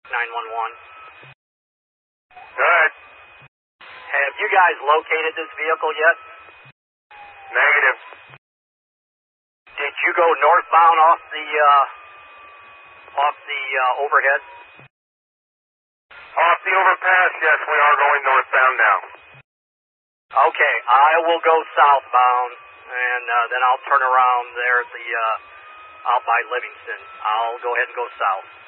911. Go ahead. Have you guys located this vehicle yet? Negative. Did you go northbound off the overhead? Off the overpass, yes, we are going northbound now. Okay, I will go southbound, and then I'll turn around there at the out by Livingston. I'll go ahead and go south.